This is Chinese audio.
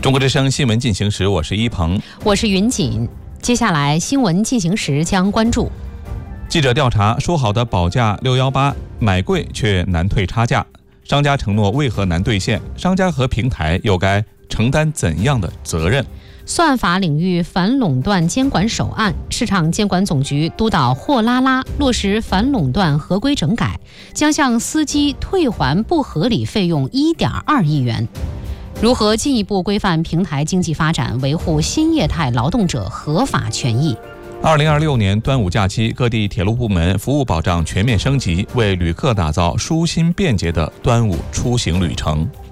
中国之声新闻进行时，我是一鹏， 我是云锦。接下来新闻进行时将关注： 记者调查，说好的保价618买贵却难退差价，商家承诺为何难兑现？商家和平台又该承担怎样的责任？ 算法领域反垄断监管首案，市场监管总局督导货拉拉落实反垄断合规整改，将向司机退还不合理费用1.2亿元。如何进一步规范平台经济发展，维护新业态劳动者合法权益 ？2026年端午假期，各地铁路部门服务保障全面升级，为旅客打造舒心便捷的端午出行旅程。